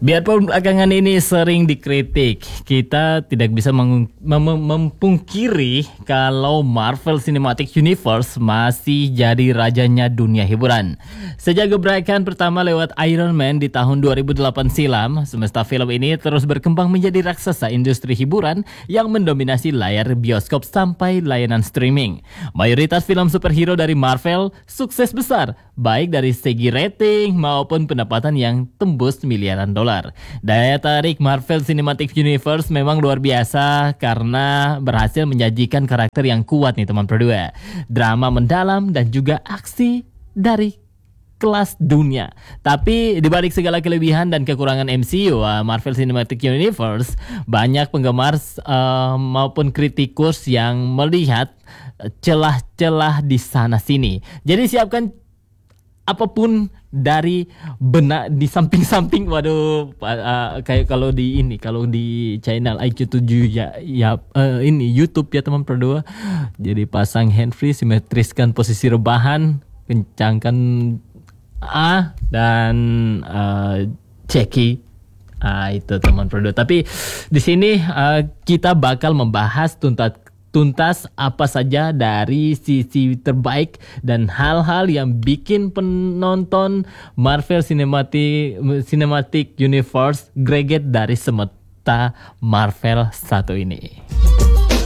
Biarpun belakangan ini sering dikritik, kita tidak bisa memungkiri kalau Marvel Cinematic Universe masih jadi rajanya dunia hiburan. Sejak gebrakan pertama lewat Iron Man di tahun 2008 silam, semesta film ini terus berkembang menjadi raksasa industri hiburan yang mendominasi layar bioskop sampai layanan streaming. Mayoritas film superhero dari Marvel sukses besar, baik dari segi rating maupun pendapatan yang tembus miliaran dolar. Daya tarik Marvel Cinematic Universe memang luar biasa karena berhasil menyajikan karakter yang kuat nih teman berdua. Drama mendalam dan juga aksi dari kelas dunia. Tapi dibalik segala kelebihan dan kekurangan MCU Marvel Cinematic Universe, banyak penggemar maupun kritikus yang melihat celah-celah di sana sini. Jadi siapkan apapun dari benak di samping-samping. Waduh, kayak kalau di channel IQ7 ini YouTube ya teman berdua. Jadi pasang handfree, simetriskan posisi rebahan, kencangkan A dan ceki. Itu teman berdua. Tapi di sini kita bakal membahas tuntas apa saja dari sisi terbaik dan hal-hal yang bikin penonton Marvel Cinematic Universe greget dari semesta Marvel satu ini.